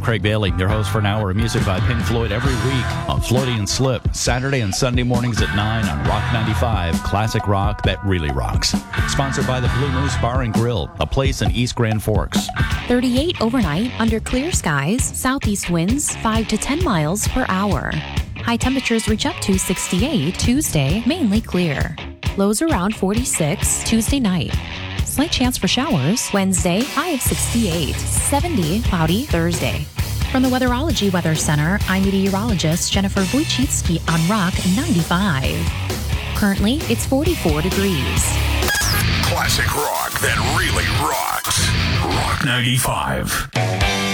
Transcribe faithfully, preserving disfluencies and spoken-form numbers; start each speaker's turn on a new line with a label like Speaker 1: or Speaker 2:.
Speaker 1: Craig Bailey, your host for an hour of music by Pink Floyd every week on Floaty and Slip, Saturday and Sunday mornings at nine on Rock ninety-five, classic rock that really rocks. Sponsored by the Blue Moose Bar and Grill, a place in East Grand Forks.
Speaker 2: thirty-eight overnight under clear skies, southeast winds five to ten miles per hour. High temperatures reach up to sixty-eight Tuesday, mainly clear. Lows around forty-six Tuesday night. Slight chance for showers Wednesday, high of sixty-eight, seventy cloudy Thursday. From the Weatherology Weather Center, I'm meteorologist Jennifer Wojcicki on Rock ninety-five. Currently, it's forty-four degrees.
Speaker 3: Classic rock that really rocks. Rock ninety-five.